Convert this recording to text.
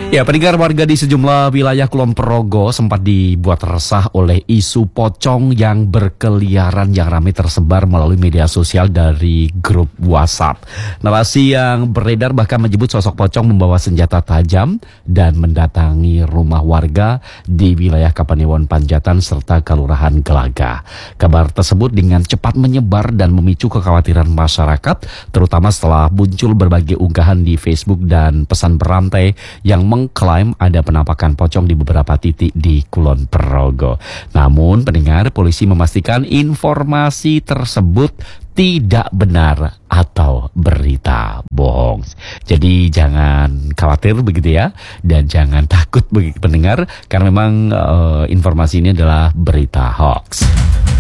Ya, pendengar, warga di sejumlah wilayah Kulon Progo sempat dibuat resah oleh isu pocong yang berkeliaran yang ramai tersebar melalui media sosial dari grup WhatsApp. Narasi yang beredar bahkan menyebut sosok pocong membawa senjata tajam dan mendatangi rumah warga di wilayah Kapanewon Panjatan serta Kelurahan Gelaga. Kabar tersebut dengan cepat menyebar dan memicu kekhawatiran masyarakat, terutama setelah muncul berbagai unggahan di Facebook dan pesan berantai yang mengklaim ada penampakan pocong di beberapa titik di Kulon Progo. Namun pendengar, polisi memastikan informasi tersebut tidak benar atau berita bohong. Jadi jangan khawatir begitu ya, dan jangan takut begitu pendengar, karena memang informasi ini adalah berita hoax.